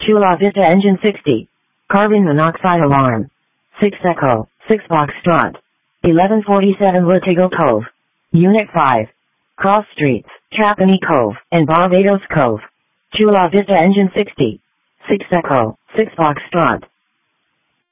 Chula Vista Engine 60. Carbon monoxide alarm. 6 Echo, 6 Foxtrot. 1147 Latigo Cove. Unit 5. Cross Streets, Trapani Cove, and Barbados Cove. Chula Vista Engine 60. 6 Echo, 6 Foxtrot.